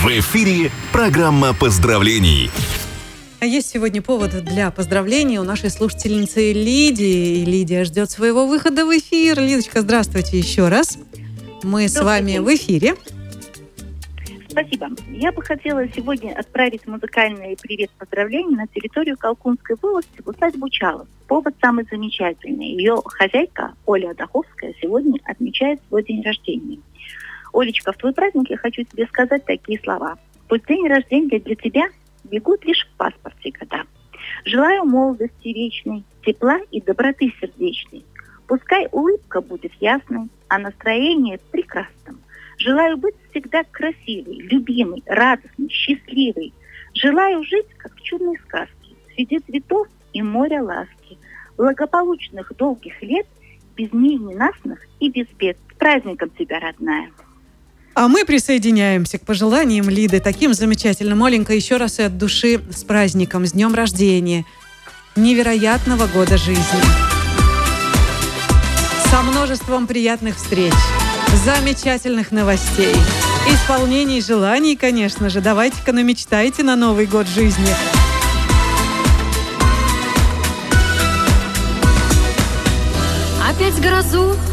В эфире программа поздравлений. Есть сегодня повод для поздравлений у нашей слушательницы Лидии. И Лидия ждет своего выхода в эфир. Лидочка, здравствуйте еще раз. Мы с вами в эфире. Спасибо. Я бы хотела сегодня отправить музыкальный привет-поздравления на территорию Колкунской волости в усадьбу Чалов. Повод самый замечательный. Ее хозяйка Оля Даховская сегодня отмечает свой день рождения. Олечка, в твой праздник я хочу тебе сказать такие слова. Пусть день рождения для тебя бегут лишь в паспорте года. Желаю молодости вечной, тепла и доброты сердечной. Пускай улыбка будет ясной, а настроение прекрасным. Желаю быть всегда красивой, любимой, радостной, счастливой. Желаю жить, как в чудной сказке, среди цветов и моря ласки. Благополучных долгих лет, без дней ненастных и без бед. С праздником тебя, родная! А мы присоединяемся к пожеланиям Лиды. Таким замечательным. Оленька, еще раз и от души с праздником, с днем рождения. Невероятного года жизни. Со множеством приятных встреч, замечательных новостей, исполнений желаний, конечно же. Давайте-ка намечтайте на Новый год жизни. Опять грозу